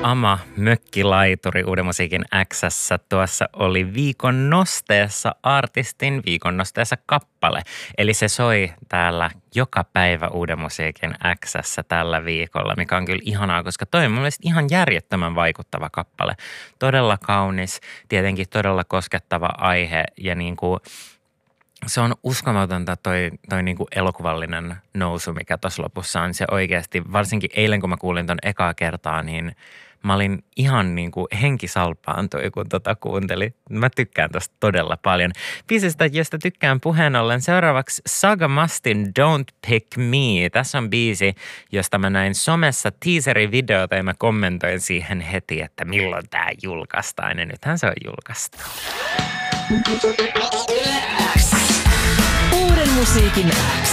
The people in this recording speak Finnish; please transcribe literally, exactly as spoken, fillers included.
Ama mökkilaituri Uuden musiikin X:ssä. Tuossa oli viikon nosteessa artistin viikon nosteessa kappale. Eli se soi täällä joka päivä Uuden musiikin X:ssä tällä viikolla, mikä on kyllä ihanaa, koska toi on mun mielestä ihan järjettömän vaikuttava kappale. Todella kaunis, tietenkin todella koskettava aihe ja niin kuin se on uskomatonta toi, toi niinku elokuvallinen nousu, mikä tuossa lopussa on. Se oikeasti, varsinkin eilen kun mä kuulin ton ekaa kertaa, niin mä olin ihan niinku henkisalpaantui, kun tota kuuntelin. Mä tykkään tosta todella paljon. Biisistä, josta tykkään puheen ollen. Seuraavaksi Saga Mustin Don't Pick Me. Tässä on biisi, josta mä näin somessa teaserivideota ja mä kommentoin siihen heti, että milloin tää julkaistaan. Ja nythän se on julkaistu. Uuden musiikin